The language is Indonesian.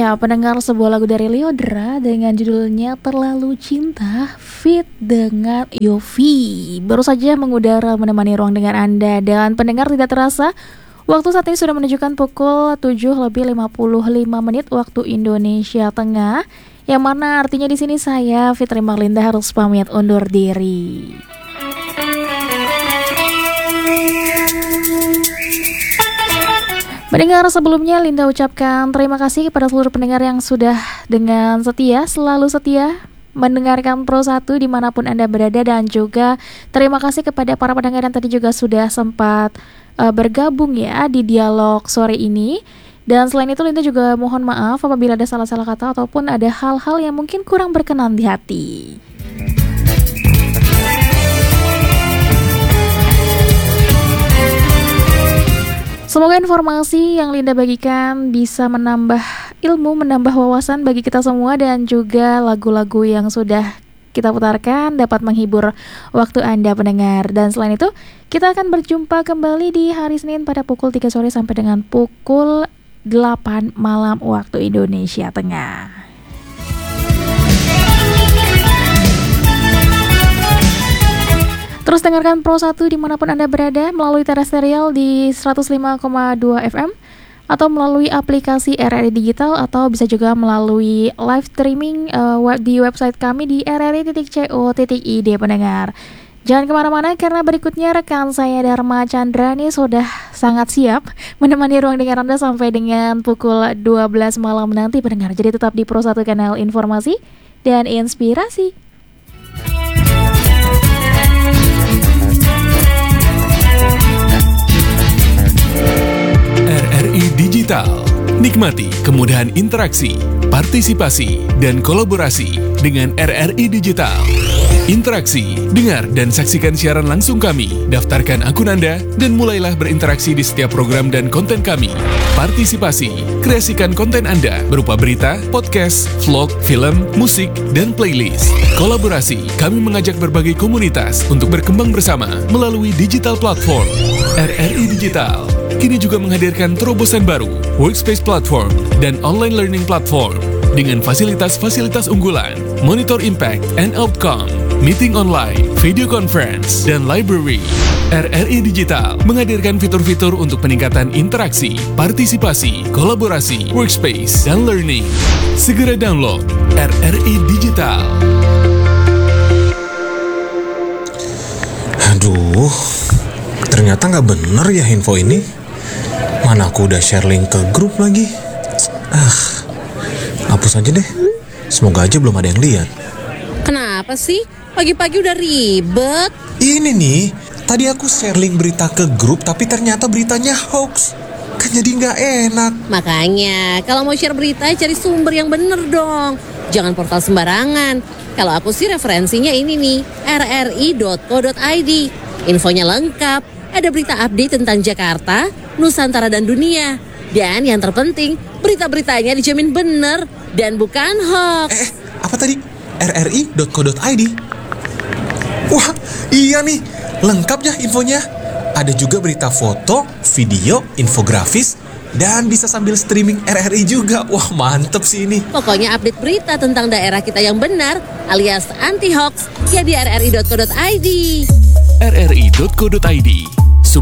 Ya, pendengar, sebuah lagu dari Lyodra dengan judulnya Terlalu Cinta feat dengan Yofi baru saja mengudara menemani ruang dengar Anda. Dan pendengar, tidak terasa waktu saat ini sudah menunjukkan pukul 7:55 waktu Indonesia Tengah, yang mana artinya di sini saya Fitri Marlinda harus pamit undur diri. Pendengar, sebelumnya Linda ucapkan terima kasih kepada seluruh pendengar yang sudah dengan setia, selalu setia mendengarkan Pro 1 dimanapun Anda berada. Dan juga terima kasih kepada para pendengar yang tadi juga sudah sempat bergabung ya di dialog sore ini. Dan selain itu Linda juga mohon maaf apabila ada salah-salah kata ataupun ada hal-hal yang mungkin kurang berkenan di hati. Semoga informasi yang Linda bagikan bisa menambah ilmu, menambah wawasan bagi kita semua, dan juga lagu-lagu yang sudah kita putarkan dapat menghibur waktu Anda pendengar. Dan selain itu, kita akan berjumpa kembali di hari Senin pada pukul 3 sore sampai dengan pukul 8 malam waktu Indonesia Tengah. Terus dengarkan Pro 1 dimanapun Anda berada melalui terestrial di 105,2 FM atau melalui aplikasi RRI Digital, atau bisa juga melalui live streaming di website kami di rri.co.id pendengar. Jangan kemana-mana karena berikutnya rekan saya Dharma Chandra nih sudah sangat siap menemani ruang dengar Anda sampai dengan pukul 12 malam nanti pendengar. Jadi tetap di Pro 1, kanal informasi dan inspirasi. RRI Digital. Nikmati kemudahan interaksi, partisipasi, dan kolaborasi dengan RRI Digital. Interaksi, dengar dan saksikan siaran langsung kami, daftarkan akun Anda, dan mulailah berinteraksi di setiap program dan konten kami. Partisipasi, kreasikan konten Anda berupa berita, podcast, vlog, film, musik, dan playlist. Kolaborasi, kami mengajak berbagai komunitas untuk berkembang bersama melalui digital platform. RRI Digital kini juga menghadirkan terobosan baru, workspace platform, dan online learning platform dengan fasilitas-fasilitas unggulan, monitor impact and outcome, meeting online, video conference, dan library. RRI Digital menghadirkan fitur-fitur untuk peningkatan interaksi, partisipasi, kolaborasi, workspace, dan learning. Segera download RRI Digital. Aduh, ternyata nggak bener ya info ini. Mana aku udah share link ke grup lagi. Hapus aja deh. Semoga aja belum ada yang lihat. Kenapa sih? Pagi-pagi udah ribet. Ini nih, tadi aku share link berita ke grup tapi ternyata beritanya hoax. Kan jadi nggak enak. Makanya, kalau mau share berita cari sumber yang bener dong. Jangan portal sembarangan. Kalau aku sih referensinya ini nih, rri.co.id. Infonya lengkap. Ada berita update tentang Jakarta, Nusantara, dan dunia. Dan yang terpenting, berita-beritanya dijamin bener dan bukan hoax. Apa tadi? rri.co.id? Wah, iya nih, lengkap ya infonya. Ada juga berita foto, video, infografis, dan bisa sambil streaming RRI juga. Wah, mantep sih ini. Pokoknya update berita tentang daerah kita yang benar alias anti hoax ya di rri.co.id. rri.co.id,